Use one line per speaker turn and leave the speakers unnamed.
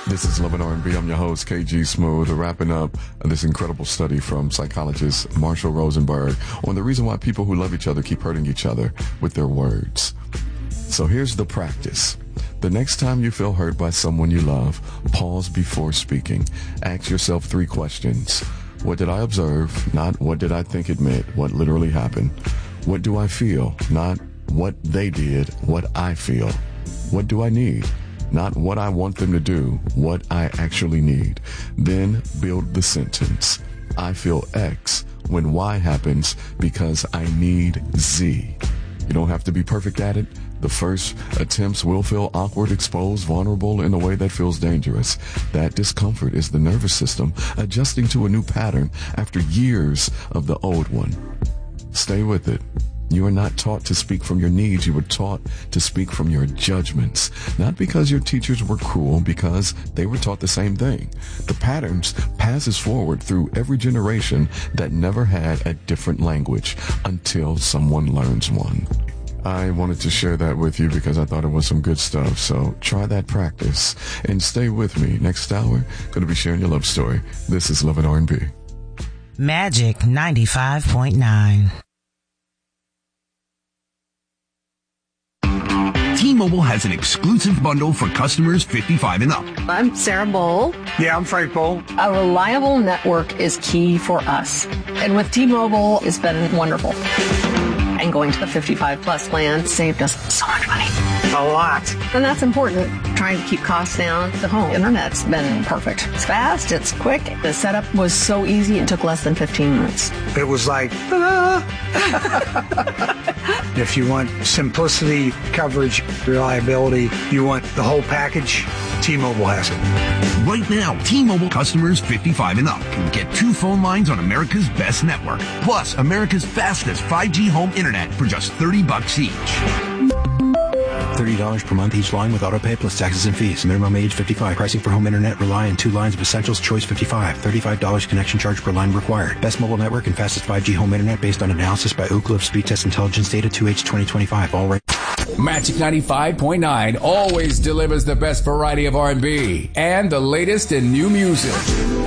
This is Love and R&B. I'm your host, KG Smooth, wrapping up this incredible study from psychologist Marshall Rosenberg on the reason why people who love each other keep hurting each other with their words. So here's the practice. The next time you feel hurt by someone you love, pause before speaking. Ask yourself 3 questions. What did I observe? Not what did I think it meant? What literally happened? What do I feel? Not what they did, what I feel. What do I need? Not what I want them to do, what I actually need. Then build the sentence. I feel X when Y happens because I need Z. You don't have to be perfect at it. The first attempts will feel awkward, exposed, vulnerable in a way that feels dangerous. That discomfort is the nervous system adjusting to a new pattern after years of the old one. Stay with it. You are not taught to speak from your needs. You were taught to speak from your judgments. Not because your teachers were cruel, because they were taught the same thing. The patterns passes forward through every generation that never had a different language until someone learns one. I wanted to share that with you because I thought it was some good stuff. So try that practice and stay with me. Next hour, going to be sharing your love story. This is Love and R&B.
Magic 95.9.
T-Mobile has an exclusive bundle for customers 55 and up.
I'm Sarah Bowl.
Yeah, I'm Frank Bowl.
A reliable network is key for us. And with T-Mobile, it's been wonderful. And going to the 55 plus plan saved us so much money.
A lot.
And that's important. Trying to keep costs down. The home internet's been perfect. It's fast, it's quick. The setup was so easy, it took less than 15 minutes.
It was like, If you want simplicity, coverage, reliability, you want the whole package, T-Mobile has it.
Right now, T-Mobile customers 55 and up can get 2 phone lines on America's best network, plus America's fastest 5G home internet for just $30 each.
$30 per month each line with autopay plus taxes and fees. Minimum age 55. Pricing for home internet rely on 2 lines of essentials. Choice 55. $35 connection charge per line required. Best mobile network and fastest 5G home internet based on analysis by Ookla of Speed Test Intelligence Data 2H 2025. All right.
Magic 95.9 always delivers the best variety of R&B and the latest in new music.